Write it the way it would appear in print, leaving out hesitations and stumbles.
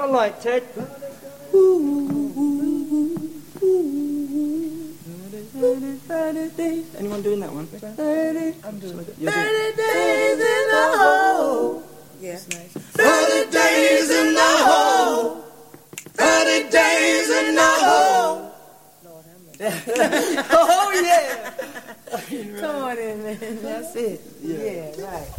Spotlight, Ted. Anyone doing that one? 30. I'm doing it. 30 days in the hole. Yeah. That's nice. 30 days in the hole. 30 days in the hole. Lord have Oh, yeah. mercy. Come on in, man. That's it. Yeah, right.